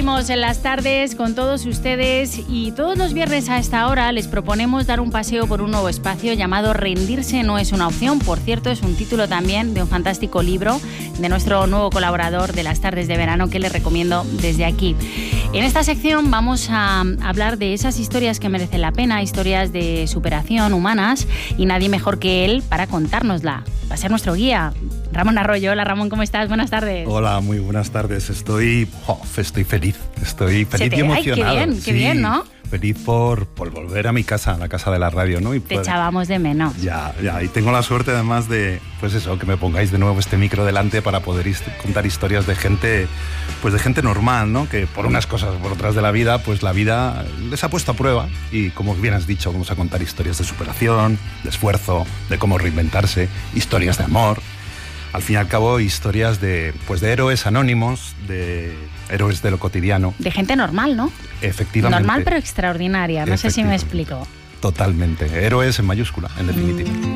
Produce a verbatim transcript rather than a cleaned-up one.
seguimos en las tardes con todos ustedes y todos los viernes a esta hora les proponemos dar un paseo por un nuevo espacio llamado Rendirse no es una opción. Por cierto, es un título también de un fantástico libro de nuestro nuevo colaborador de las tardes de verano que les recomiendo desde aquí. En esta sección vamos a hablar de esas historias que merecen la pena, historias de superación humanas, y nadie mejor que él para contárnosla. Va a ser nuestro guía, Ramón Arroyo. Hola Ramón, ¿cómo estás? Buenas tardes. Hola, muy buenas tardes. Estoy, oh, estoy feliz, estoy feliz te, y emocionado. Ay, qué bien, sí, qué bien, ¿no? Feliz por, por volver a mi casa, a la casa de la radio, ¿no? Y te poder... echábamos de menos. Ya, ya, y tengo la suerte además de, pues eso, que me pongáis de nuevo este micro delante para poder hist- contar historias de gente, pues de gente normal, ¿no? Que por unas cosas o por otras de la vida, pues la vida les ha puesto a prueba y, como bien has dicho, vamos a contar historias de superación, de esfuerzo, de cómo reinventarse, historias de amor. Al fin y al cabo, historias de, pues de héroes anónimos, de héroes de lo cotidiano. De gente normal, ¿no? Efectivamente. Normal pero extraordinaria, no sé si me explico. Totalmente. Héroes en mayúscula, en definitiva. Mm.